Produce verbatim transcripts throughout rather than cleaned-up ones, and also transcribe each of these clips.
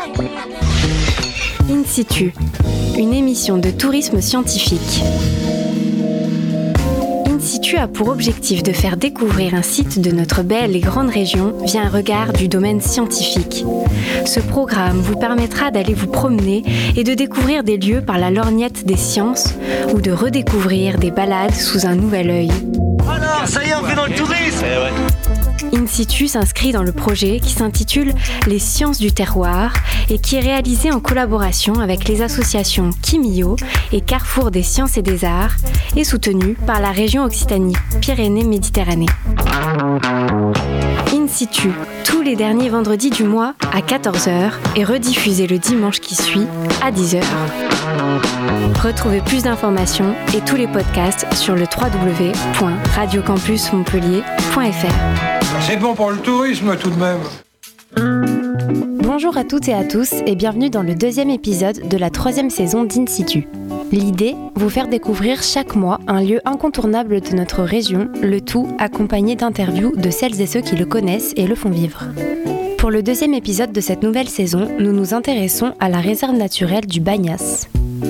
In situ, une émission de tourisme scientifique. In situ a pour objectif de faire découvrir un site de notre belle et grande région via un regard du domaine scientifique. Ce programme vous permettra d'aller vous promener et de découvrir des lieux par la lorgnette des sciences ou de redécouvrir des balades sous un nouvel œil. Alors, ça y est, on fait dans le tourisme. Eh ouais. In situ s'inscrit dans le projet qui s'intitule Les Sciences du Terroir et qui est réalisé en collaboration avec les associations Kimio et Carrefour des Sciences et des Arts et soutenu par la région Occitanie-Pyrénées-Méditerranée. In situ, tous les derniers vendredis du mois à quatorze heures et rediffusé le dimanche qui suit à dix heures. Retrouvez plus d'informations et tous les podcasts sur le w w w point radio campus montpellier point f r. C'est bon pour le tourisme tout de même. Bonjour à toutes et à tous et bienvenue dans le deuxième épisode de la troisième saison d'In situ. L'idée, vous faire découvrir chaque mois un lieu incontournable de notre région, le tout accompagné d'interviews de celles et ceux qui le connaissent et le font vivre. Pour le deuxième épisode de cette nouvelle saison, nous nous intéressons à la réserve naturelle du Bagnas.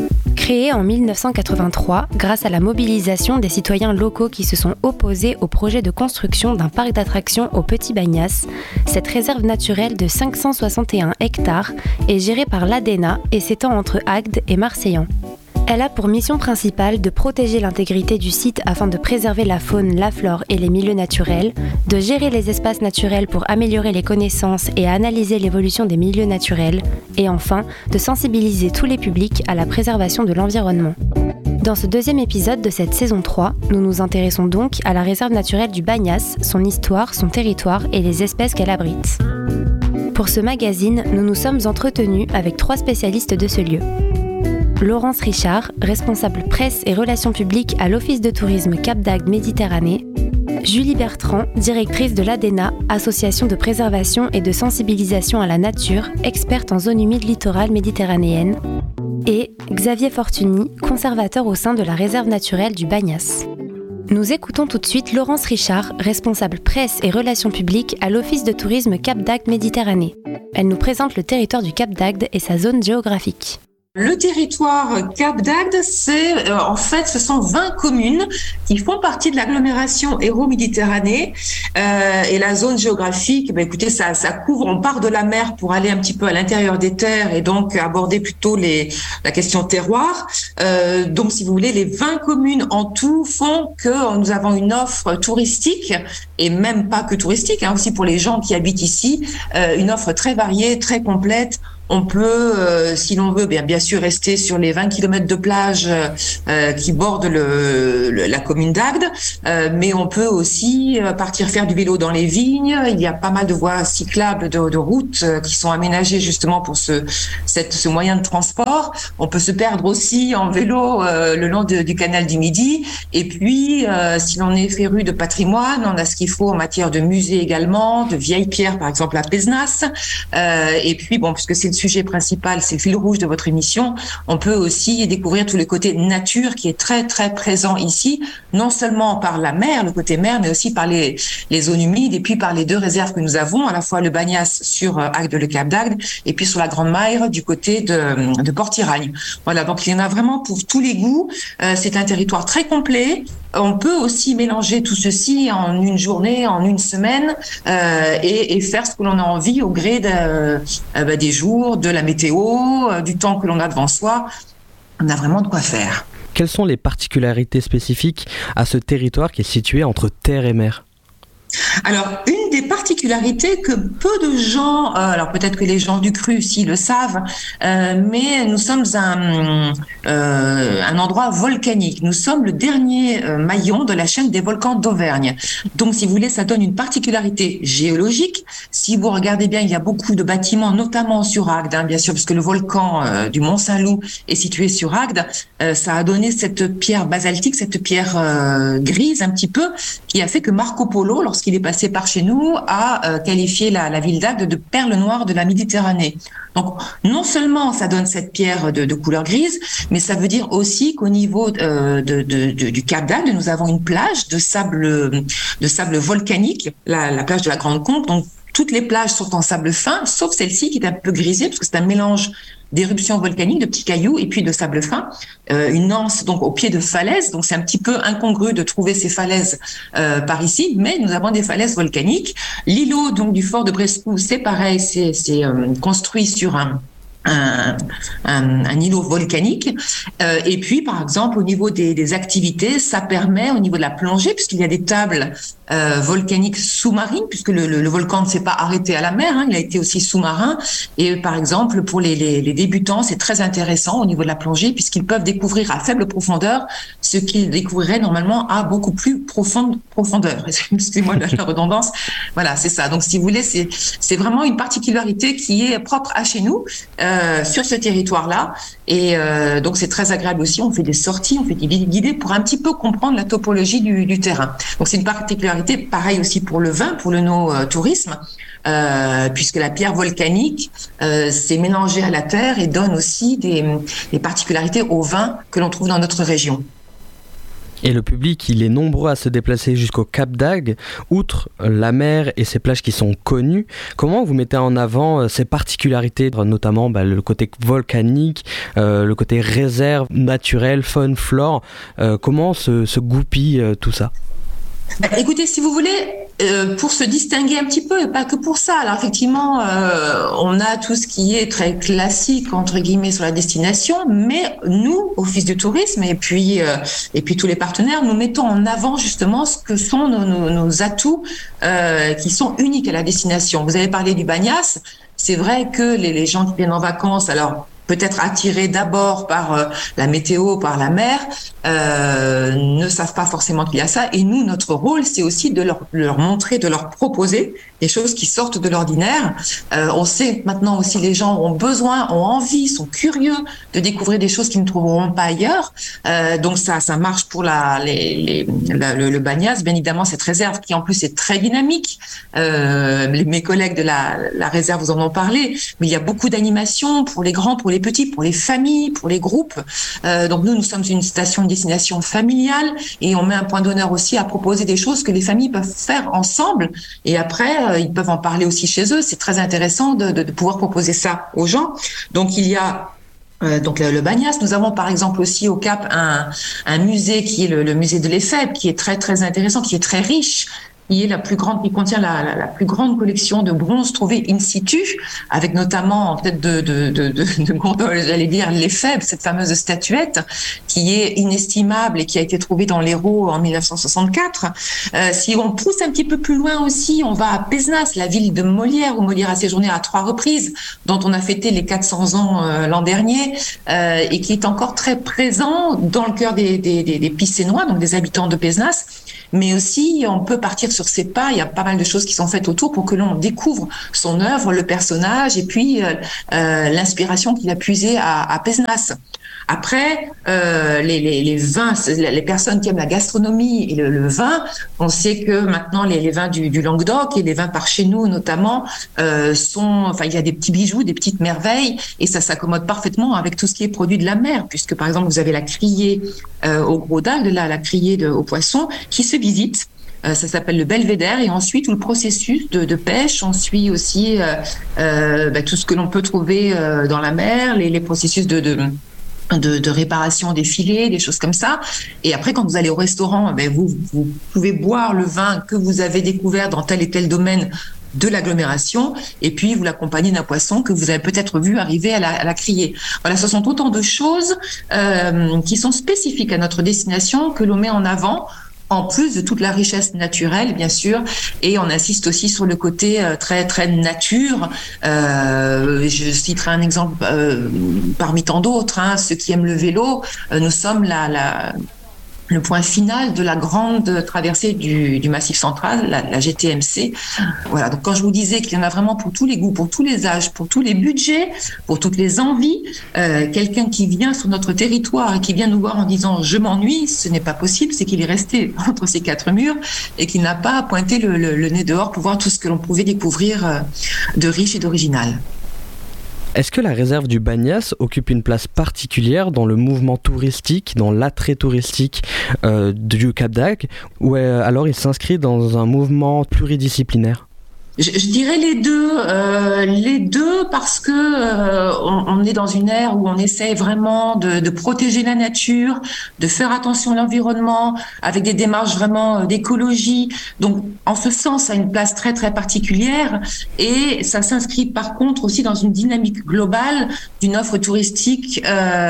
Créée en mille neuf cent quatre-vingt-trois grâce à la mobilisation des citoyens locaux qui se sont opposés au projet de construction d'un parc d'attractions au Petit Bagnas, cette réserve naturelle de cinq cent soixante et un hectares est gérée par l'Adena et s'étend entre Agde et Marseillan. Elle a pour mission principale de protéger l'intégrité du site afin de préserver la faune, la flore et les milieux naturels, de gérer les espaces naturels pour améliorer les connaissances et analyser l'évolution des milieux naturels, et enfin, de sensibiliser tous les publics à la préservation de l'environnement. Dans ce deuxième épisode de cette saison trois, nous nous intéressons donc à la réserve naturelle du Bagnas, son histoire, son territoire et les espèces qu'elle abrite. Pour ce magazine, nous nous sommes entretenus avec trois spécialistes de ce lieu. Laurence Richard, responsable presse et relations publiques à l'Office de tourisme Cap d'Agde Méditerranée, Julie Bertrand, directrice de l'Adena, association de préservation et de sensibilisation à la nature, experte en zone humide littorale méditerranéenne, et Xavier Fortuny, conservateur au sein de la réserve naturelle du Bagnas. Nous écoutons tout de suite Laurence Richard, responsable presse et relations publiques à l'Office de tourisme Cap d'Agde Méditerranée. Elle nous présente le territoire du Cap d'Agde et sa zone géographique. Le territoire Cap d'Agde, c'est euh, en fait, ce sont vingt communes qui font partie de l'agglomération Hérault-Méditerranée euh, et la zone géographique. Ben écoutez, ça, ça couvre. On part de la mer pour aller un petit peu à l'intérieur des terres et donc aborder plutôt les la question terroir. Euh, donc, si vous voulez, les vingt communes en tout font que nous avons une offre touristique et même pas que touristique, hein, aussi pour les gens qui habitent ici, euh, une offre très variée, très complète. On peut, euh, si l'on veut, bien, bien sûr rester sur les vingt kilomètres de plage euh, qui bordent le, le, la commune d'Agde, euh, mais on peut aussi partir faire du vélo dans les vignes. Il y a pas mal de voies cyclables, de, de routes euh, qui sont aménagées justement pour ce, cette, ce moyen de transport. On peut se perdre aussi en vélo euh, le long de, du canal du Midi. Et puis, euh, si l'on est féru de patrimoine, on a ce qu'il faut en matière de musée également, de vieilles pierres, par exemple à Pézenas. Euh, et puis, bon, puisque c'est le sujet principal, c'est le fil rouge de votre émission, on peut aussi découvrir tout le côté nature qui est très très présent ici, non seulement par la mer, le côté mer, mais aussi par les, les zones humides et puis par les deux réserves que nous avons, à la fois le Bagnas sur Agde, le Cap d'Agde, et puis sur la Grande Maire du côté de, de Port-Tiragne. Voilà, donc il y en a vraiment pour tous les goûts. Euh, c'est un territoire très complet. On peut aussi mélanger tout ceci en une journée, en une semaine, euh, et, et faire ce que l'on a envie au gré de, euh, bah, des jours, de la météo, euh, du temps que l'on a devant soi. On a vraiment de quoi faire. Quelles sont les particularités spécifiques à ce territoire qui est situé entre terre et mer ? Alors, une des particularités que peu de gens, euh, alors peut-être que les gens du cru s'ils le savent, euh, mais nous sommes un, euh, un endroit volcanique. Nous sommes le dernier euh, maillon de la chaîne des volcans d'Auvergne. Donc, si vous voulez, ça donne une particularité géologique. Si vous regardez bien, il y a beaucoup de bâtiments, notamment sur Agde, hein, bien sûr, parce que le volcan euh, du Mont-Saint-Loup est situé sur Agde. Euh, ça a donné cette pierre basaltique, cette pierre euh, grise un petit peu, qui a fait que Marco Polo, lorsqu'il est passé par chez nous, a euh, qualifié la, la ville d'Agde de perle noire de la Méditerranée. Donc, non seulement ça donne cette pierre de, de couleur grise, mais ça veut dire aussi qu'au niveau euh, de, de, de, du Cap d'Agde, nous avons une plage de sable, de sable volcanique, la, la plage de la Grande Combe, donc toutes les plages sont en sable fin, sauf celle-ci qui est un peu grisée, parce que c'est un mélange d'éruptions volcaniques, de petits cailloux et puis de sable fin, euh, une anse donc au pied de falaises, donc c'est un petit peu incongru de trouver ces falaises euh, par ici, mais nous avons des falaises volcaniques. L'îlot donc du fort de Brescou, c'est pareil, c'est, c'est euh, construit sur un Un, un, un îlot volcanique euh, et puis par exemple au niveau des, des activités, ça permet au niveau de la plongée, puisqu'il y a des tables euh, volcaniques sous-marines, puisque le, le, le volcan ne s'est pas arrêté à la mer, hein, il a été aussi sous-marin, et par exemple pour les, les, les débutants c'est très intéressant au niveau de la plongée, puisqu'ils peuvent découvrir à faible profondeur ce qu'ils découvriraient normalement à beaucoup plus profonde profondeur. Excusez-moi de la redondance. Voilà, c'est ça. Donc si vous voulez, c'est, c'est vraiment une particularité qui est propre à chez nous, euh, Euh, sur ce territoire-là, et euh, donc c'est très agréable aussi. On fait des sorties, on fait des visites guidées pour un petit peu comprendre la topologie du, du terrain. Donc c'est une particularité, pareil aussi pour le vin, pour le no-tourisme, euh, puisque la pierre volcanique euh, s'est mélangée à la terre et donne aussi des, des particularités au vin que l'on trouve dans notre région. Et le public, il est nombreux à se déplacer jusqu'au Cap d'Agde, outre la mer et ses plages qui sont connues. Comment vous mettez en avant ces particularités, notamment bah, le côté volcanique, euh, le côté réserve naturelle, faune, flore, euh, comment se, se goupille euh, tout ça ? Bah, écoutez, si vous voulez, euh, pour se distinguer un petit peu, et pas que pour ça. Alors effectivement, euh, on a tout ce qui est très classique entre guillemets sur la destination, mais nous, Office du tourisme, et puis euh, et puis tous les partenaires, nous mettons en avant justement ce que sont nos, nos, nos atouts euh, qui sont uniques à la destination. Vous avez parlé du Bagnas. C'est vrai que les, les gens qui viennent en vacances, alors peut-être attirés d'abord par euh, la météo, par la mer, euh, ne savent pas forcément qu'il y a ça. Et nous, notre rôle, c'est aussi de leur, de leur montrer, de leur proposer des choses qui sortent de l'ordinaire. Euh, on sait que maintenant aussi les gens ont besoin, ont envie, sont curieux de découvrir des choses qu'ils ne trouveront pas ailleurs. Euh, donc ça, ça marche pour la, les, les, la, le, le Bagnas. Bien évidemment, cette réserve qui en plus est très dynamique. Euh, les, mes collègues de la, la réserve vous en ont parlé, mais il y a beaucoup d'animations pour les grands, pour les petits, pour les familles, pour les groupes. Euh, donc nous, nous sommes une station de destination familiale et on met un point d'honneur aussi à proposer des choses que les familles peuvent faire ensemble. Et après, euh, ils peuvent en parler aussi chez eux. C'est très intéressant de, de, de pouvoir proposer ça aux gens. Donc il y a Euh, donc le, le Bagnas. Nous avons par exemple aussi au Cap un, un musée qui est le, le musée de l'Éphèbe, qui est très très intéressant, qui est très riche, qui est la plus grande, qui contient la, la, la plus grande collection de bronze trouvée in situ, avec notamment en tête de, de, de, de, de gondole, j'allais dire l'Éphèbe, cette fameuse statuette qui est inestimable et qui a été trouvée dans l'Hérault en dix-neuf cent soixante-quatre. Euh, si on pousse un petit peu plus loin aussi, on va à Pézenas, la ville de Molière, où Molière a séjourné à trois reprises, dont on a fêté les quatre cents ans euh, l'an dernier, euh, et qui est encore très présent dans le cœur des, des, des, des Picénois, donc des habitants de Pézenas. Mais aussi, on peut partir sur ses pas. Il y a pas mal de choses qui sont faites autour pour que l'on découvre son œuvre, le personnage, et puis euh, euh, l'inspiration qu'il a puisée à, à Pézenas. Après, euh, les, les, les vins, les personnes qui aiment la gastronomie et le, le vin, on sait que maintenant les, les vins du, du Languedoc et les vins par chez nous notamment euh, sont, enfin il y a des petits bijoux, des petites merveilles, et ça s'accommode parfaitement avec tout ce qui est produit de la mer, puisque par exemple vous avez la criée euh, au gros d'algue, là la criée de, au poisson, qui se visite. Euh, ça s'appelle le belvédère, et ensuite tout le processus de, de pêche. On suit aussi euh, euh, bah, tout ce que l'on peut trouver euh, dans la mer, les, les processus de, de De, de réparation des filets, des choses comme ça. Et après, quand vous allez au restaurant, ben vous, vous pouvez boire le vin que vous avez découvert dans tel et tel domaine de l'agglomération, et puis vous l'accompagnez d'un poisson que vous avez peut-être vu arriver à la, à la criée. Voilà, ce sont autant de choses euh, qui sont spécifiques à notre destination, que l'on met en avant, en plus de toute la richesse naturelle, bien sûr, et on insiste aussi sur le côté euh, très très nature. Euh, je citerai un exemple euh, parmi tant d'autres. Hein, ceux qui aiment le vélo, euh, nous sommes la, la le point final de la grande traversée du, du Massif central, la, la G T M C. Voilà. Donc quand je vous disais qu'il y en a vraiment pour tous les goûts, pour tous les âges, pour tous les budgets, pour toutes les envies, euh, quelqu'un qui vient sur notre territoire et qui vient nous voir en disant je m'ennuie, ce n'est pas possible, c'est qu'il est resté entre ces quatre murs et qu'il n'a pas pointé le, le, le nez dehors pour voir tout ce que l'on pouvait découvrir euh, de riche et d'original. Est-ce que la réserve du Bagnas occupe une place particulière dans le mouvement touristique, dans l'attrait touristique euh, du Cap d'Agde, ou euh, alors il s'inscrit dans un mouvement pluridisciplinaire ? Je, je dirais les deux, euh, les deux parce que euh, on, on est dans une ère où on essaie vraiment de, de protéger la nature, de faire attention à l'environnement, avec des démarches vraiment d'écologie. Donc, en ce sens, ça a une place très très particulière et ça s'inscrit par contre aussi dans une dynamique globale d'une offre touristique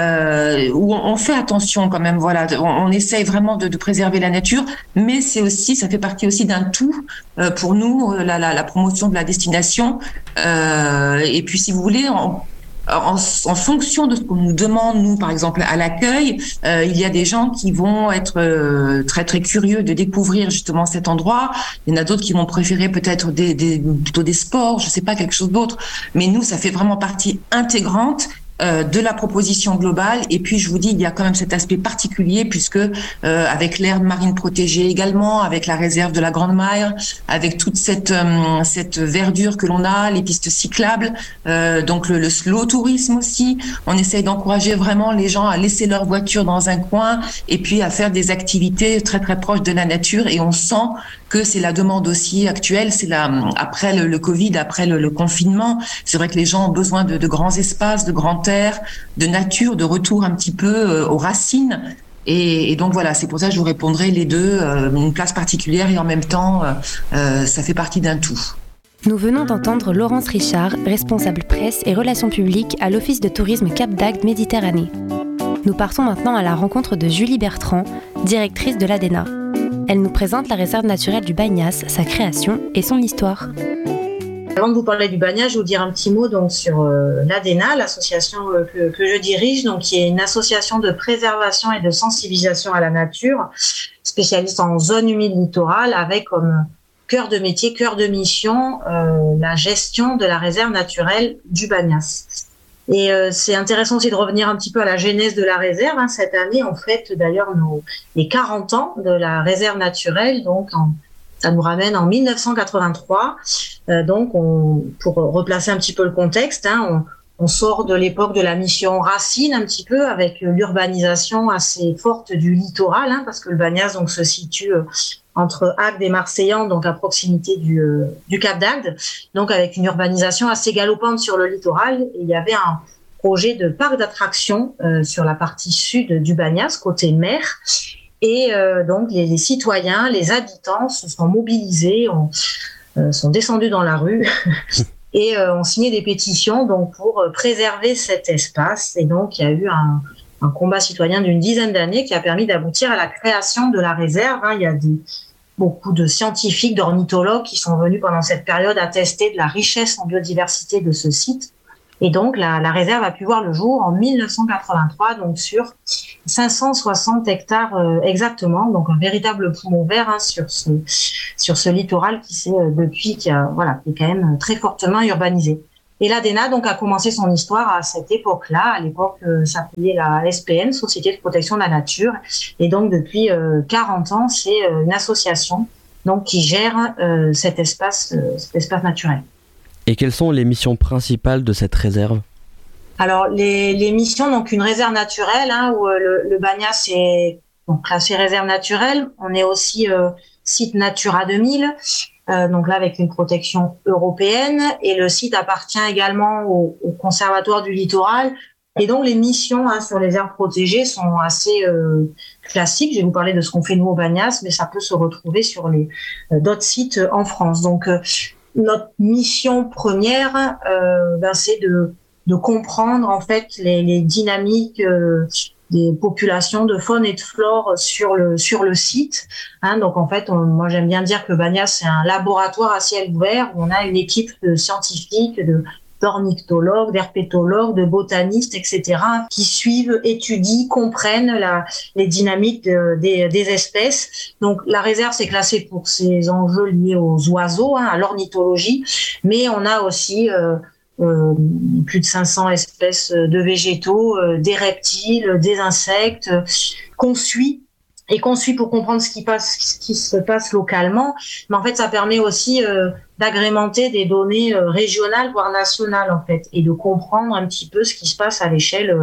euh, où on, on fait attention quand même. Voilà, on, on essaye vraiment de, de préserver la nature, mais c'est aussi, ça fait partie aussi d'un tout euh, pour nous, la, la, la promotion de la destination. Euh, et puis, si vous voulez, en, en, en fonction de ce qu'on nous demande, nous, par exemple, à l'accueil, euh, il y a des gens qui vont être euh, très, très curieux de découvrir justement cet endroit. Il y en a d'autres qui vont préférer peut-être des, des, plutôt des sports, je sais pas, quelque chose d'autre. Mais nous, ça fait vraiment partie intégrante Euh, de la proposition globale. Et puis, je vous dis, il y a quand même cet aspect particulier puisque euh, avec l'aire marine protégée également, avec la réserve de la Grande Maire, avec toute cette euh, cette verdure que l'on a, les pistes cyclables, euh, donc le, le slow tourisme aussi. On essaye d'encourager vraiment les gens à laisser leur voiture dans un coin et puis à faire des activités très très proches de la nature. Et on sent que c'est la demande aussi actuelle. C'est la après le, le Covid, après le, le confinement, c'est vrai que les gens ont besoin de, de grands espaces, de grands terres, de nature, de retour un petit peu euh, aux racines. Et, et donc voilà, c'est pour ça que je vous répondrai les deux, euh, une place particulière et en même temps, euh, euh, ça fait partie d'un tout. Nous venons d'entendre Laurence Richard, responsable presse et relations publiques à l'Office de tourisme Cap d'Agde Méditerranée. Nous partons maintenant à la rencontre de Julie Bertrand, directrice de l'A D E N A. Elle nous présente la réserve naturelle du Bagnas, sa création et son histoire. Avant de vous parler du Bagnas, je vais vous dire un petit mot donc, sur euh, l'A D E N A, l'association euh, que, que je dirige, donc, qui est une association de préservation et de sensibilisation à la nature, spécialiste en zone humide littorale, avec comme cœur de métier, cœur de mission, euh, la gestion de la réserve naturelle du Bagnas. Et euh, c'est intéressant aussi de revenir un petit peu à la genèse de la réserve. Hein. Cette année, on fête d'ailleurs nos, les quarante ans de la réserve naturelle, donc en, ça nous ramène en mille neuf cent quatre-vingt-trois. Euh, donc, on, pour replacer un petit peu le contexte, hein, on, on sort de l'époque de la mission Racine un petit peu, avec l'urbanisation assez forte du littoral, hein, parce que le Bagnas donc, se situe euh, entre Agde et Marseillan, donc à proximité du, euh, du Cap d'Agde, donc avec une urbanisation assez galopante sur le littoral. Et il y avait un projet de parc d'attractions euh, sur la partie sud du Bagnas, côté mer. Et euh, donc les, les citoyens, les habitants se sont mobilisés, ont, euh, sont descendus dans la rue et euh, ont signé des pétitions donc pour préserver cet espace. Et donc il y a eu un un combat citoyen d'une dizaine d'années qui a permis d'aboutir à la création de la réserve. Hein. Il y a des, beaucoup de scientifiques, d'ornithologues qui sont venus pendant cette période attester de la richesse en biodiversité de ce site. Et donc, la, la réserve a pu voir le jour en mille neuf cent quatre-vingt-trois, donc sur cinq cent soixante hectares euh, exactement, donc un véritable poumon vert hein, sur ce sur ce littoral qui s'est euh, depuis qui a voilà qui est quand même très fortement urbanisé. Et l'A D E N A donc a commencé son histoire à cette époque-là. À l'époque, euh, ça s'appelait la S P N, Société de protection de la nature. Et donc depuis euh, quarante ans, c'est euh, une association donc qui gère euh, cet espace, euh, cet espace naturel. Et quelles sont les missions principales de cette réserve ? Alors les, les missions, donc une réserve naturelle hein, où euh, le, le Bagnas est donc classé réserve naturelle. On est aussi euh, site Natura deux mille. Euh, donc là avec une protection européenne, et le site appartient également au, au Conservatoire du littoral. Et donc les missions hein, sur les aires protégées sont assez euh, classiques. Je vais vous parler de ce qu'on fait nous au Bagnas, mais ça peut se retrouver sur les euh, d'autres sites euh, en France. Donc euh, notre mission première, euh, ben, c'est de de comprendre en fait les, les dynamiques euh, des populations de faune et de flore sur le sur le site. Hein, donc en fait, on, moi j'aime bien dire que le Bagnas c'est un laboratoire à ciel ouvert où on a une équipe de scientifiques, de d'ornithologues, d'herpétologues, de botanistes, et cetera, qui suivent, étudient, comprennent la, les dynamiques de, des, des espèces. Donc la réserve c'est classé pour ses enjeux liés aux oiseaux, hein, à l'ornithologie, mais on a aussi euh, Euh, plus de cinq cents espèces de végétaux, euh, des reptiles, des insectes, euh, qu'on suit et qu'on suit pour comprendre ce qui passe, ce qui se passe localement. Mais en fait, ça permet aussi euh, d'agrémenter des données euh, régionales voire nationales en fait, et de comprendre un petit peu ce qui se passe à l'échelle euh,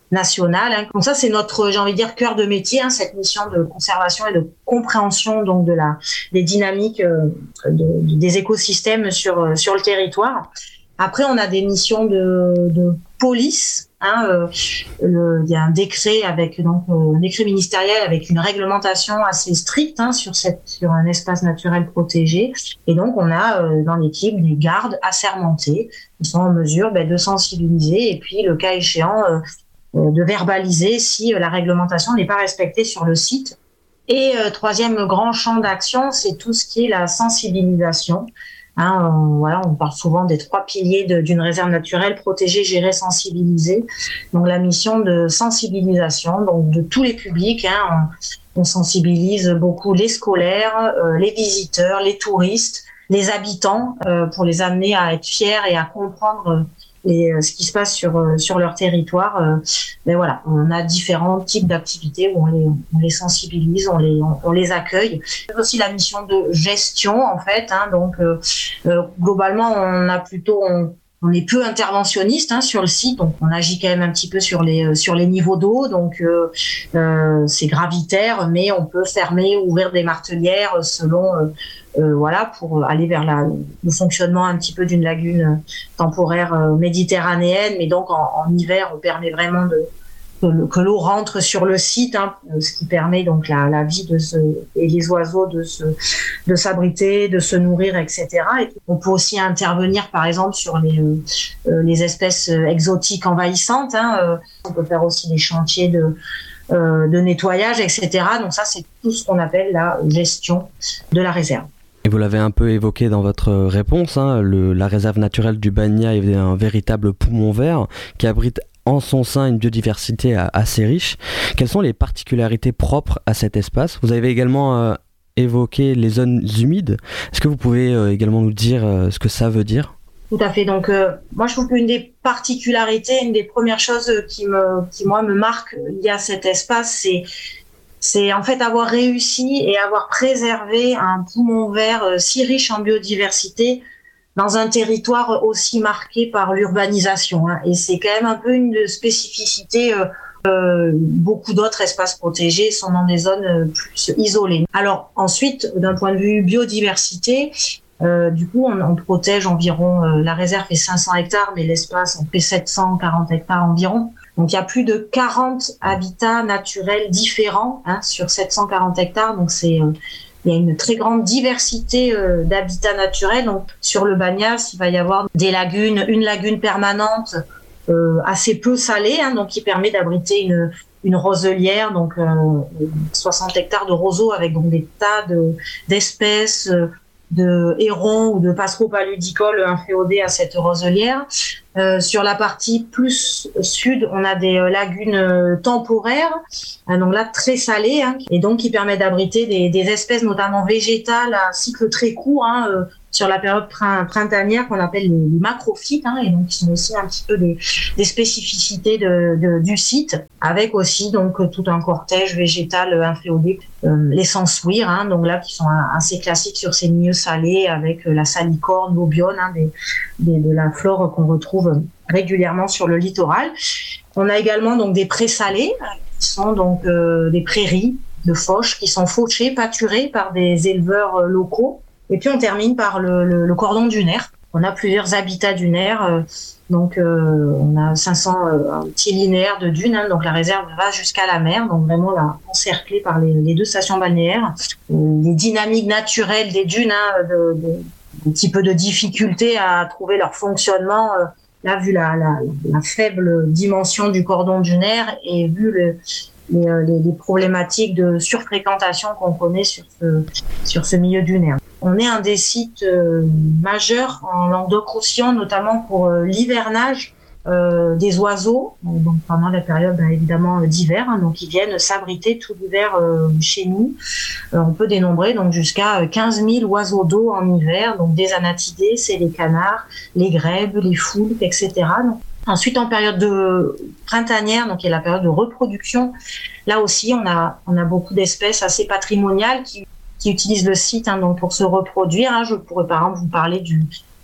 nationale. Hein. Donc ça, c'est notre, j'ai envie de dire, cœur de métier, hein, cette mission de conservation et de compréhension donc de la des dynamiques euh, de, des écosystèmes sur sur le territoire. Après, on a des missions de, de police. Hein, euh, le, il y a un décret avec donc euh, un décret ministériel avec une réglementation assez stricte hein, sur cette sur un espace naturel protégé. Et donc, on a euh, dans l'équipe des gardes assermentés qui sont en mesure ben, de sensibiliser et puis, le cas échéant, euh, de verbaliser si euh, la réglementation n'est pas respectée sur le site. Et euh, troisième grand champ d'action, c'est tout ce qui est la sensibilisation. Hein, on, voilà, on parle souvent des trois piliers de, d'une réserve naturelle: protéger, gérer, sensibiliser. Donc la mission de sensibilisation, donc de tous les publics. Hein, on, on sensibilise beaucoup les scolaires, euh, les visiteurs, les touristes, les habitants, euh, pour les amener à être fiers et à comprendre et euh, ce qui se passe sur euh, sur leur territoire. Euh, mais voilà, on a différents types d'activités où on les on les sensibilise, on les on, on les accueille. C'est aussi la mission de gestion en fait. Hein, donc euh, euh, globalement, on a plutôt on, on est peu interventionniste hein, sur le site, donc on agit quand même un petit peu sur les sur les niveaux d'eau. Donc euh, euh, c'est gravitaire, mais on peut fermer ou ouvrir des martelières selon euh, Euh, voilà, pour aller vers la, le fonctionnement un petit peu d'une lagune temporaire euh, méditerranéenne. Mais donc, en, en hiver, on permet vraiment de, que, que l'eau rentre sur le site, hein, ce qui permet donc la, la vie de ce, et les oiseaux de, se, de s'abriter, de se nourrir, et cetera. Et on peut aussi intervenir, par exemple, sur les, euh, les espèces exotiques envahissantes. Hein. Euh, on peut faire aussi des chantiers de euh, de nettoyage, et cetera. Donc ça, c'est tout ce qu'on appelle la gestion de la réserve. Et vous l'avez un peu évoqué dans votre réponse, hein, le, la réserve naturelle du Bagna est un véritable poumon vert qui abrite en son sein une biodiversité assez riche. Quelles sont les particularités propres à cet espace ? Vous avez également euh, évoqué les zones humides. Est-ce que vous pouvez euh, également nous dire euh, ce que ça veut dire ? Tout à fait. Donc, euh, moi, je trouve qu'une des particularités, une des premières choses qui me, qui moi me marque liées à cet espace, c'est c'est en fait avoir réussi et avoir préservé un poumon vert euh, si riche en biodiversité dans un territoire aussi marqué par l'urbanisation. Hein. Et c'est quand même un peu une spécificité. Euh, euh, beaucoup d'autres espaces protégés sont dans des zones plus isolées. Alors ensuite, d'un point de vue biodiversité, euh, du coup, on, on protège environ, euh, la réserve fait cinq cents hectares, mais l'espace on fait sept cent quarante hectares environ. Donc, il y a plus de quarante habitats naturels différents hein, sur sept cent quarante hectares. Donc, c'est euh, il y a une très grande diversité euh, d'habitats naturels. Donc, sur le Bagnas, il va y avoir des lagunes, une lagune permanente euh, assez peu salée, hein, donc qui permet d'abriter une une roselière, donc euh, soixante hectares de roseaux avec donc des tas de d'espèces euh, de hérons ou de passereaux paludicoles inféodés à cette roselière. Euh, sur la partie plus sud, on a des euh, lagunes euh, temporaires, euh, donc là très salées, hein, et donc qui permettent d'abriter des, des espèces notamment végétales à cycle très court, hein, euh, sur la période prin- printanière qu'on appelle les, les macrophytes, hein, et donc qui sont aussi un petit peu des, des spécificités de, de, du site, avec aussi donc tout un cortège végétal inféodé, euh, les sansouirs, hein, donc là qui sont assez classiques sur ces milieux salés, avec la salicorne, l'obione, hein, des, des, de la flore qu'on retrouve régulièrement sur le littoral. On a également donc des prés salés, qui sont donc euh, des prairies de fauches qui sont fauchées, pâturées par des éleveurs euh, locaux. Et puis on termine par le, le, le cordon dunaire. On a plusieurs habitats dunaires, euh, donc euh, on a cinq cents euh, un petit linéaire de dunes, hein, donc la réserve va jusqu'à la mer, donc vraiment là encerclée par les, les deux stations balnéaires. Euh, les dynamiques naturelles des dunes, hein, de, de, un petit peu de difficulté à trouver leur fonctionnement. Euh, là, vu la, la, la faible dimension du cordon dunaire et vu le Les, les, les problématiques de surfréquentation qu'on connaît sur ce, sur ce milieu dunaire. On est un des sites euh, majeurs en Languedoc-Roussillon, notamment pour euh, l'hivernage euh, des oiseaux, donc pendant la période ben, évidemment d'hiver, hein, donc ils viennent s'abriter tout l'hiver euh, chez nous. Euh, on peut dénombrer donc jusqu'à quinze mille oiseaux d'eau en hiver, donc des anatidés, c'est les canards, les grèbes, les foulques, et cetera. Donc, ensuite, en période de printanière, donc il y a la période de reproduction, là aussi, on a, on a beaucoup d'espèces assez patrimoniales qui, qui utilisent le site hein, donc pour se reproduire. Hein. Je pourrais par exemple vous parler du,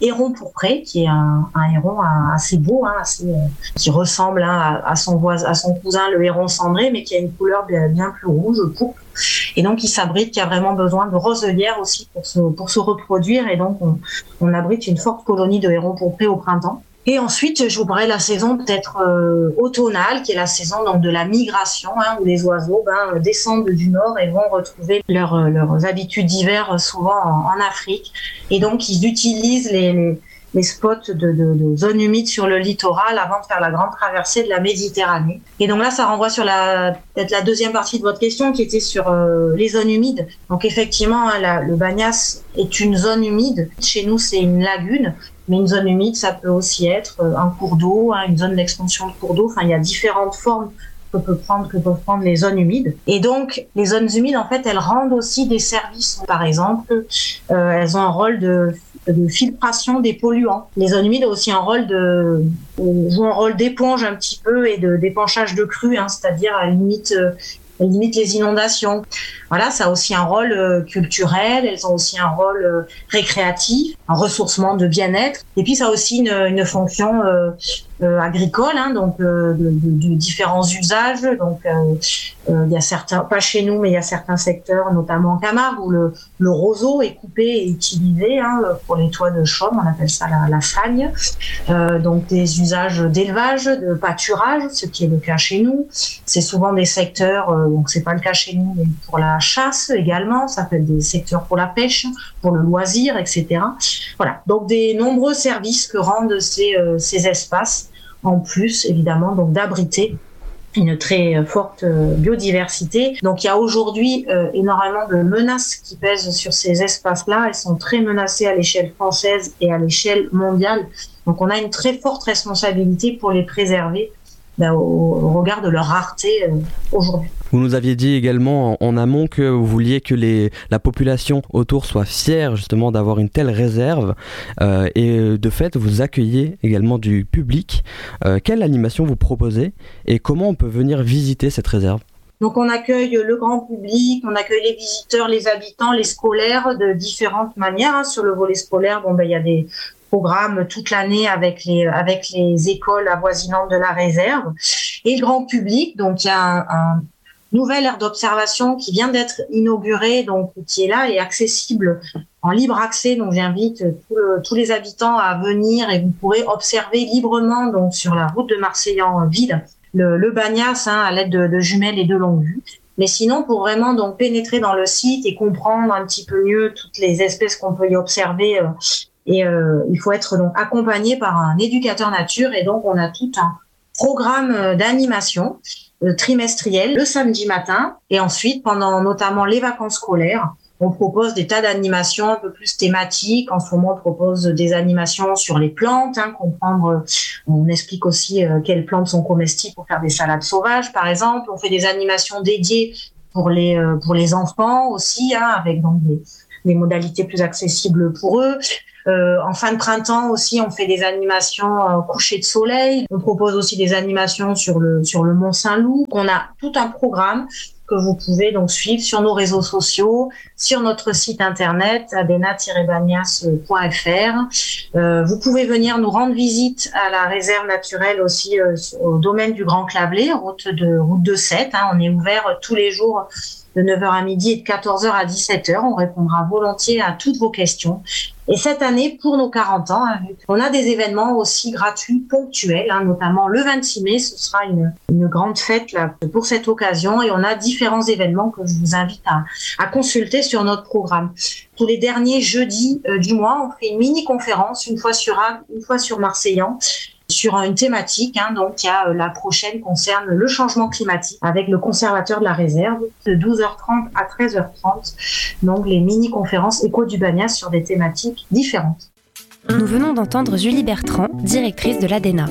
héron pourpré, qui est un, un héron assez beau, hein, assez, euh, qui ressemble hein, à, à, son voisin, à son cousin le héron cendré, mais qui a une couleur bien, bien plus rouge, pourpre. Et donc il s'abrite, qui a vraiment besoin de roselière aussi pour se, pour se reproduire. Et donc on, on abrite une forte colonie de hérons pourprés au printemps. Et ensuite, je vous parlerai de la saison peut-être euh, automnale, qui est la saison donc de la migration, hein, où les oiseaux ben, descendent du nord et vont retrouver leur, leurs habitudes d'hiver, souvent en, en Afrique. Et donc, ils utilisent les, les, les spots de, de, de zones humides sur le littoral avant de faire la grande traversée de la Méditerranée. Et donc là, ça renvoie sur la peut-être la deuxième partie de votre question, qui était sur euh, les zones humides. Donc effectivement, hein, la, le Bagnas est une zone humide. Chez nous, c'est une lagune. Mais une zone humide, ça peut aussi être un cours d'eau, hein, une zone d'extension de cours d'eau. Enfin, il y a différentes formes que peut prendre, que peuvent prendre les zones humides. Et donc, les zones humides, en fait, elles rendent aussi des services. Par exemple, euh, elles ont un rôle de, de filtration des polluants. Les zones humides ont aussi un rôle de, jouent un rôle d'éponge un petit peu et de d'épanchage de crues, hein, c'est-à-dire à la limite, euh, elles limitent les inondations. Voilà, ça a aussi un rôle euh, culturel, elles ont aussi un rôle euh, récréatif, un ressourcement de bien-être. Et puis ça a aussi une, une fonction euh, euh, agricole, hein, donc euh, de, de, de différents usages. Donc il euh, euh, y a certains, pas chez nous, mais il y a certains secteurs, notamment en Camargue, où le, le roseau est coupé et utilisé hein, pour les toits de chaume, on appelle ça la, la fagne. Euh, donc des usages d'élevage, de pâturage, ce qui est le cas chez nous. C'est souvent des secteurs, euh, donc c'est pas le cas chez nous, mais pour la chasse également, ça peut être des secteurs pour la pêche, pour le loisir, et cetera. Voilà, donc des nombreux services que rendent ces, euh, ces espaces, en plus évidemment donc d'abriter une très forte biodiversité. Donc il y a aujourd'hui euh, énormément de menaces qui pèsent sur ces espaces-là. Elles sont très menacées à l'échelle française et à l'échelle mondiale. Donc on a une très forte responsabilité pour les préserver ben, au, au regard de leur rareté euh, aujourd'hui. Vous nous aviez dit également en, en amont que vous vouliez que les, la population autour soit fière justement d'avoir une telle réserve euh, et de fait vous accueillez également du public. Euh, quelle animation vous proposez et comment on peut venir visiter cette réserve ? Donc on accueille le grand public, on accueille les visiteurs, les habitants, les scolaires de différentes manières. Hein. Sur le volet scolaire, bon ben il y a des programmes toute l'année avec les avec les écoles avoisinantes de la réserve et le grand public. Donc il y a un, un nouvelle aire d'observation qui vient d'être inaugurée, donc qui est là et accessible en libre accès. Donc j'invite tout le, tous les habitants à venir et vous pourrez observer librement donc sur la route de Marseillan-Ville le, le Bagnas hein, à l'aide de, de jumelles et de longue vue. Mais sinon, pour vraiment donc pénétrer dans le site et comprendre un petit peu mieux toutes les espèces qu'on peut y observer, euh, et euh, il faut être donc accompagné par un éducateur nature. Et donc on a tout un programme d'animation trimestriel le samedi matin et ensuite pendant notamment les vacances scolaires on propose des tas d'animations un peu plus thématiques. En ce moment on propose des animations sur les plantes, hein, comprendre, on explique aussi euh, quelles plantes sont comestibles pour faire des salades sauvages par exemple. On fait des animations dédiées pour les euh, pour les enfants aussi hein, avec donc des, des modalités plus accessibles pour eux. Euh, en fin de printemps aussi, on fait des animations euh, coucher de soleil. On propose aussi des animations sur le sur le Mont Saint-Loup. On a tout un programme que vous pouvez donc suivre sur nos réseaux sociaux, sur notre site internet adena tiret bagnas point f r. Euh, vous pouvez venir nous rendre visite à la réserve naturelle aussi euh, au domaine du Grand Clavelay, route de route de Sète. Hein. On est ouvert tous les jours de neuf heures à midi et de quatorze heures à dix-sept heures. On répondra volontiers à toutes vos questions. Et cette année, pour nos quarante ans, on a des événements aussi gratuits, ponctuels, hein, notamment le vingt-six mai, ce sera une, une grande fête là, pour cette occasion et on a différents événements que je vous invite à, à consulter sur notre programme. Tous les derniers jeudis euh, du mois, on fait une mini-conférence, une fois sur Agde, une fois sur Marseillan, sur une thématique, hein, donc il y a euh, la prochaine concerne le changement climatique avec le conservateur de la réserve de douze heures trente à treize heures trente, donc les mini-conférences Écho du Bagnas sur des thématiques différentes. Nous venons d'entendre Julie Bertrand, directrice de l'ADENA.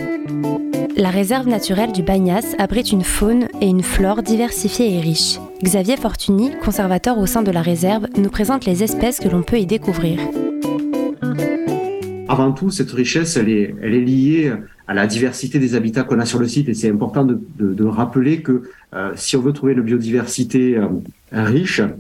La réserve naturelle du Bagnas abrite une faune et une flore diversifiées et riches. Xavier Fortuny, conservateur au sein de la réserve, nous présente les espèces que l'on peut y découvrir. Avant tout, cette richesse, elle est, elle est liée à la diversité des habitats qu'on a sur le site et c'est important de, de, de rappeler que euh, si on veut trouver une biodiversité euh, riche,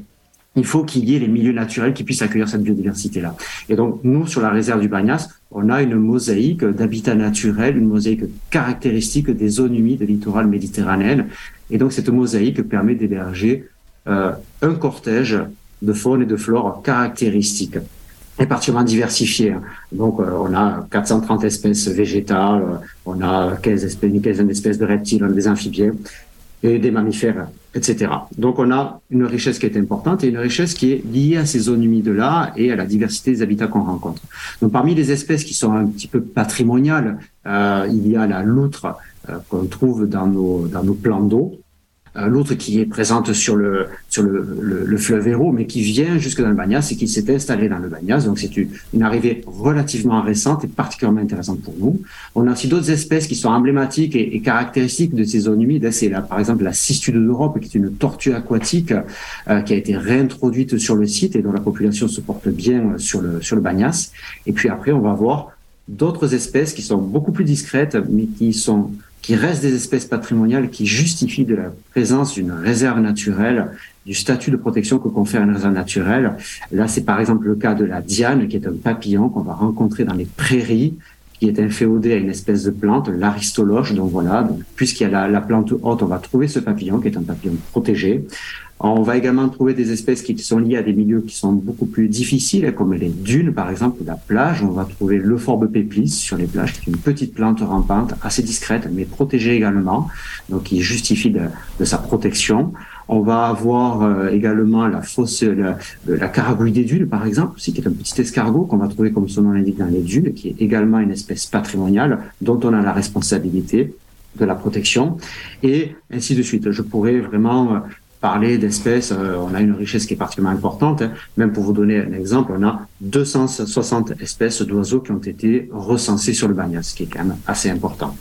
il faut qu'il y ait les milieux naturels qui puissent accueillir cette biodiversité-là. Et donc, nous, sur la réserve du Bagnas, on a une mosaïque d'habitats naturels, une mosaïque caractéristique des zones humides littorales méditerranéennes. Et donc, cette mosaïque permet d'héberger euh, un cortège de faune et de flore caractéristiques et particulièrement diversifiées. Donc, euh, on a quatre cent trente espèces végétales, on a quinze espèces, une quinzaine d'espèces de reptiles, on a des amphibiens et des mammifères, et cetera. Donc, on a une richesse qui est importante et une richesse qui est liée à ces zones humides-là et à la diversité des habitats qu'on rencontre. Donc, parmi les espèces qui sont un petit peu patrimoniales, euh, il y a la loutre euh, qu'on trouve dans nos, dans nos plans d'eau. Euh, l'autre qui est présente sur le sur le, le, le fleuve Hérault, mais qui vient jusque dans le Bagnas et qui s'est installé dans le Bagnas. Donc c'est une, une arrivée relativement récente et particulièrement intéressante pour nous. On a aussi d'autres espèces qui sont emblématiques et, et caractéristiques de ces zones humides. C'est là, par exemple, la cistude d'Europe, qui est une tortue aquatique euh, qui a été réintroduite sur le site et dont la population se porte bien sur le sur le Bagnas. Et puis après, on va voir d'autres espèces qui sont beaucoup plus discrètes, mais qui sont qui restent des espèces patrimoniales qui justifient de la présence d'une réserve naturelle, du statut de protection que confère une réserve naturelle. Là, c'est par exemple le cas de la diane, qui est un papillon qu'on va rencontrer dans les prairies, qui est inféodé à une espèce de plante, l'aristoloche. Donc voilà, donc, puisqu'il y a la, la plante haute, on va trouver ce papillon, qui est un papillon protégé. On va également trouver des espèces qui sont liées à des milieux qui sont beaucoup plus difficiles, comme les dunes, par exemple, ou la plage. On va trouver l'Euphorbe peplis sur les plages, qui est une petite plante rampante, assez discrète, mais protégée également, donc qui justifie de, de sa protection. On va avoir euh, également la fausse, la, la caragouille des dunes, par exemple, aussi, qui est un petit escargot qu'on va trouver, comme son nom l'indique, dans les dunes, qui est également une espèce patrimoniale dont on a la responsabilité de la protection, et ainsi de suite. Je pourrais vraiment euh, parler d'espèces, euh, on a une richesse qui est particulièrement importante. Hein. Même pour vous donner un exemple, on a deux cent soixante espèces d'oiseaux qui ont été recensées sur le Bagnas, ce qui est quand même assez important.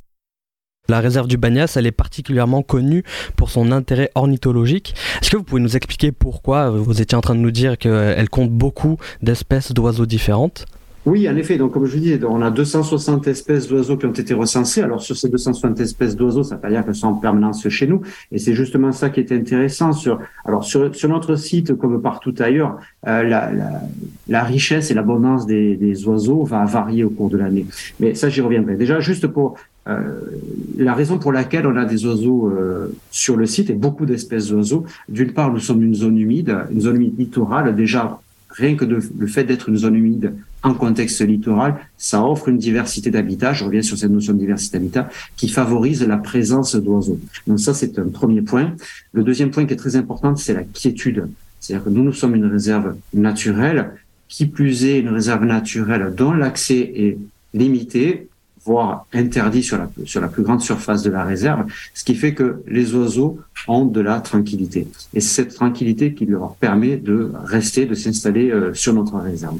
La réserve du Bagnas, elle est particulièrement connue pour son intérêt ornithologique. Est-ce que vous pouvez nous expliquer pourquoi? Vous étiez en train de nous dire qu'elle compte beaucoup d'espèces d'oiseaux différentes. Oui, en effet. Donc, comme je vous disais, on a deux cent soixante espèces d'oiseaux qui ont été recensées. Alors, sur ces deux cent soixante espèces d'oiseaux, ça ne veut pas dire qu'elles sont en permanence chez nous. Et c'est justement ça qui est intéressant. Sur, alors, sur, sur notre site, comme partout ailleurs, euh, la, la, la richesse et l'abondance des, des oiseaux va varier au cours de l'année. Mais ça, j'y reviendrai. Déjà, juste pour euh, la raison pour laquelle on a des oiseaux euh, sur le site et beaucoup d'espèces d'oiseaux. D'une part, nous sommes une zone humide, une zone humide littorale. Déjà, rien que de, le fait d'être une zone humide en contexte littoral, ça offre une diversité d'habitat, je reviens sur cette notion de diversité d'habitat, qui favorise la présence d'oiseaux. Donc ça, c'est un premier point. Le deuxième point qui est très important, c'est la quiétude. C'est-à-dire que nous, nous sommes une réserve naturelle, qui plus est une réserve naturelle dont l'accès est limité, voire interdit sur la, sur la plus grande surface de la réserve, ce qui fait que les oiseaux ont de la tranquillité. Et c'est cette tranquillité qui leur permet de rester, de s'installer euh, sur notre réserve.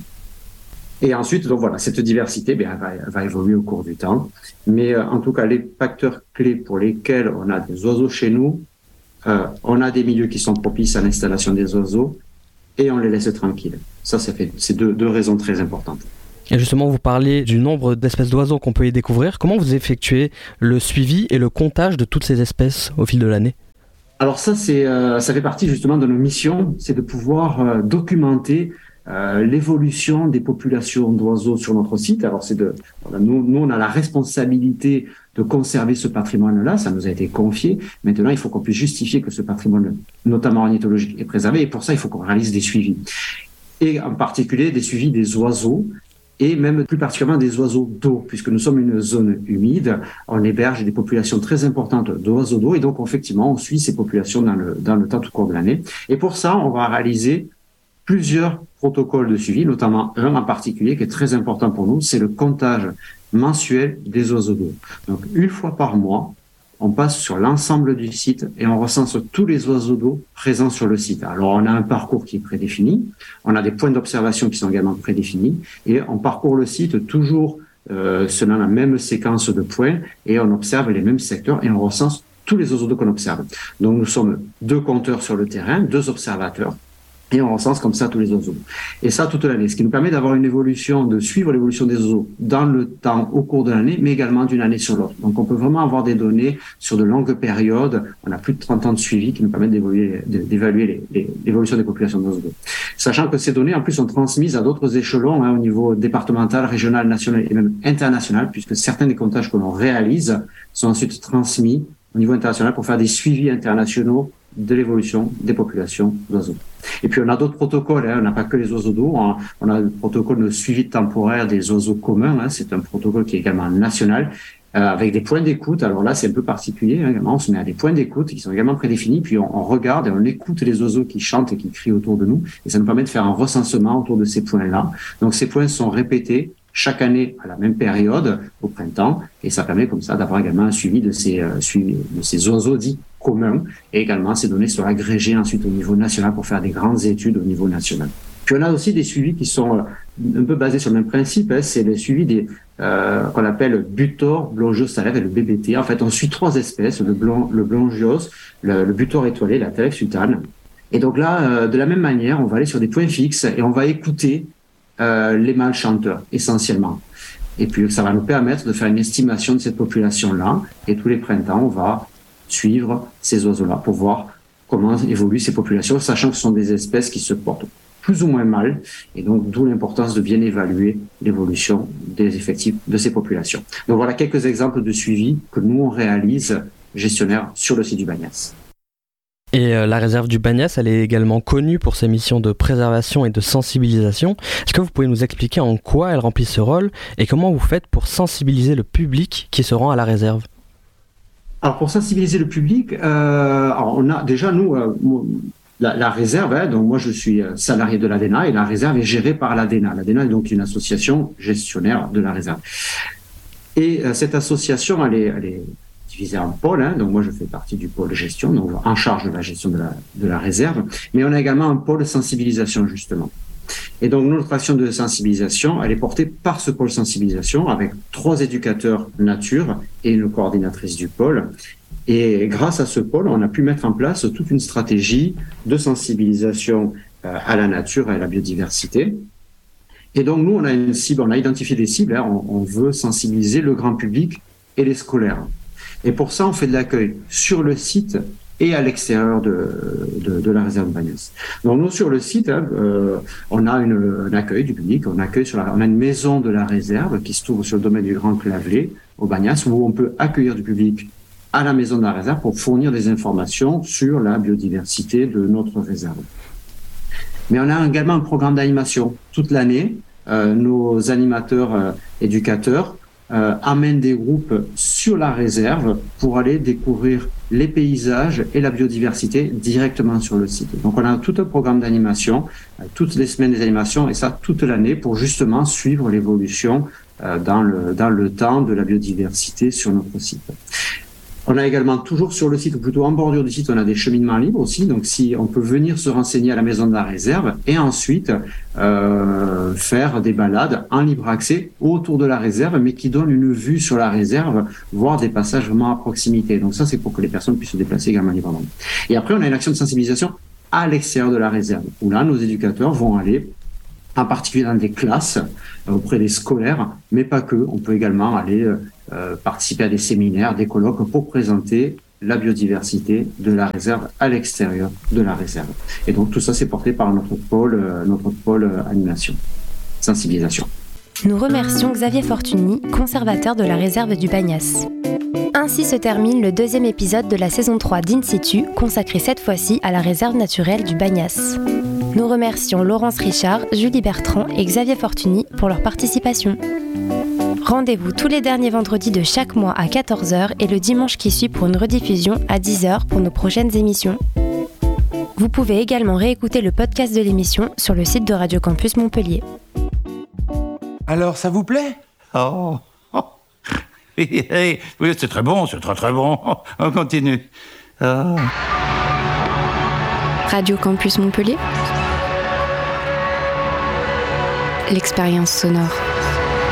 Et ensuite, donc voilà, cette diversité, bien, elle va, elle va évoluer au cours du temps. Mais euh, en tout cas, les facteurs clés pour lesquels on a des oiseaux chez nous, euh, on a des milieux qui sont propices à l'installation des oiseaux et on les laisse tranquilles. Ça, ça fait, c'est deux, deux raisons très importantes. Et justement, vous parlez du nombre d'espèces d'oiseaux qu'on peut y découvrir. Comment vous effectuez le suivi et le comptage de toutes ces espèces au fil de l'année ? Alors ça, c'est, euh, ça fait partie justement de nos missions, c'est de pouvoir euh, documenter euh, l'évolution des populations d'oiseaux sur notre site. Alors c'est de, voilà, nous, nous, on a la responsabilité de conserver ce patrimoine-là, ça nous a été confié. Maintenant, il faut qu'on puisse justifier que ce patrimoine, notamment ornithologique, est préservé. Et pour ça, il faut qu'on réalise des suivis. Et en particulier des suivis des oiseaux, et même plus particulièrement des oiseaux d'eau, puisque nous sommes une zone humide, on héberge des populations très importantes d'oiseaux d'eau, et donc effectivement, on suit ces populations dans le, dans le temps tout court de l'année. Et pour ça, on va réaliser plusieurs protocoles de suivi, notamment un en particulier qui est très important pour nous, c'est le comptage mensuel des oiseaux d'eau. Donc une fois par mois, on passe sur l'ensemble du site et on recense tous les oiseaux d'eau présents sur le site. Alors, on a un parcours qui est prédéfini, on a des points d'observation qui sont également prédéfinis et on parcourt le site toujours euh, selon la même séquence de points et on observe les mêmes secteurs et on recense tous les oiseaux d'eau qu'on observe. Donc, nous sommes deux compteurs sur le terrain, deux observateurs Et on recense comme ça tous les oiseaux. Et ça toute l'année, ce qui nous permet d'avoir une évolution, de suivre l'évolution des oiseaux dans le temps, au cours de l'année, mais également d'une année sur l'autre. Donc on peut vraiment avoir des données sur de longues périodes. On a plus de trente ans de suivi qui nous permettent d'évaluer, d'évaluer les, les, l'évolution des populations d'oiseaux. Sachant que ces données, en plus, sont transmises à d'autres échelons, hein, au niveau départemental, régional, national et même international, puisque certains des comptages que l'on réalise sont ensuite transmis au niveau international pour faire des suivis internationaux de l'évolution des populations d'oiseaux. Et puis on a d'autres protocoles, hein. On n'a pas que les oiseaux d'eau, on a, on a le protocole de suivi temporaire des oiseaux communs, hein. C'est un protocole qui est également national, euh, avec des points d'écoute. Alors là, c'est un peu particulier, hein, également. On se met à des points d'écoute qui sont également prédéfinis, puis on, on regarde et on écoute les oiseaux qui chantent et qui crient autour de nous, et ça nous permet de faire un recensement autour de ces points-là. Donc ces points sont répétés chaque année à la même période, au printemps, et ça permet comme ça d'avoir également un suivi de ces, euh, suivi de ces oiseaux dits communs, et également ces données sont agrégées ensuite au niveau national pour faire des grandes études au niveau national. Puis on a aussi des suivis qui sont un peu basés sur le même principe, hein, c'est le suivi des euh, qu'on appelle Butor, Blongios salaire et le B B T. En fait, on suit trois espèces, le, blon, le Blongios, le, le Butor étoilé, la Telex sultane. Et donc là, euh, de la même manière, on va aller sur des points fixes et on va écouter euh, les mâles chanteurs essentiellement. Et puis ça va nous permettre de faire une estimation de cette population-là. Et tous les printemps, on va suivre ces oiseaux-là pour voir comment évoluent ces populations, sachant que ce sont des espèces qui se portent plus ou moins mal, et donc d'où l'importance de bien évaluer l'évolution des effectifs de ces populations. Donc voilà quelques exemples de suivi que nous on réalise gestionnaires sur le site du Bagnas. Et euh, la réserve du Bagnas, elle est également connue pour ses missions de préservation et de sensibilisation. Est-ce que vous pouvez nous expliquer en quoi elle remplit ce rôle et comment vous faites pour sensibiliser le public qui se rend à la réserve ? Alors pour sensibiliser le public, euh, alors on a déjà nous euh, la, la réserve. Hein, donc moi je suis salarié de l'A D E N A et la réserve est gérée par l'A D E N A. L'A D E N A est donc une association gestionnaire de la réserve. Et euh, cette association, elle est, elle est divisée en pôles. Hein, donc moi je fais partie du pôle gestion, donc en charge de la gestion de la, de la réserve. Mais on a également un pôle sensibilisation justement. Et donc, notre action de sensibilisation, elle est portée par ce pôle sensibilisation avec trois éducateurs nature et une coordinatrice du pôle. Et grâce à ce pôle, on a pu mettre en place toute une stratégie de sensibilisation à la nature et à la biodiversité. Et donc, nous, on a une cible, on a identifié des cibles, hein, on, on veut sensibiliser le grand public et les scolaires. Et pour ça, on fait de l'accueil sur le site et à l'extérieur de, de, de la réserve de Bagnas. Donc nous, sur le site, hein, euh, on a une, un accueil du public, on, accueille sur la, on a une maison de la réserve qui se trouve sur le domaine du Grand Clavelet, au Bagnas, où on peut accueillir du public à la maison de la réserve pour fournir des informations sur la biodiversité de notre réserve. Mais on a également un programme d'animation. Toute l'année, euh, nos animateurs euh, éducateurs euh, amènent des groupes sur la réserve pour aller découvrir les paysages et la biodiversité directement sur le site. Donc on a tout un programme d'animation, euh, toutes les semaines des animations, et ça toute l'année pour justement suivre l'évolution euh, dans le, dans le temps de la biodiversité sur notre site. On a également toujours sur le site, ou plutôt en bordure du site, on a des cheminements libres aussi. Donc, si on peut venir se renseigner à la maison de la réserve et ensuite euh, faire des balades en libre accès autour de la réserve, mais qui donnent une vue sur la réserve, voire des passages vraiment à proximité. Donc, ça, c'est pour que les personnes puissent se déplacer également librement. Et après, on a une action de sensibilisation à l'extérieur de la réserve, où là, nos éducateurs vont aller, en particulier dans des classes, auprès des scolaires, mais pas que. On peut également aller euh, participer à des séminaires, des colloques pour présenter la biodiversité de la réserve à l'extérieur de la réserve. Et donc tout ça, c'est porté par notre pôle, euh, notre pôle euh, animation, sensibilisation. Nous remercions Xavier Fortuny, conservateur de la réserve du Bagnas. Ainsi se termine le deuxième épisode de la saison trois d'In Situ, consacré cette fois-ci à la réserve naturelle du Bagnas. Nous remercions Laurence Richard, Julie Bertrand et Xavier Fortuny pour leur participation. Rendez-vous tous les derniers vendredis de chaque mois à quatorze heures et le dimanche qui suit pour une rediffusion à dix heures pour nos prochaines émissions. Vous pouvez également réécouter le podcast de l'émission sur le site de Radio Campus Montpellier. Alors, ça vous plaît ? Oh, oh. Oui, c'est très bon, c'est très très bon. On continue. Oh. Radio Campus Montpellier. L'expérience sonore.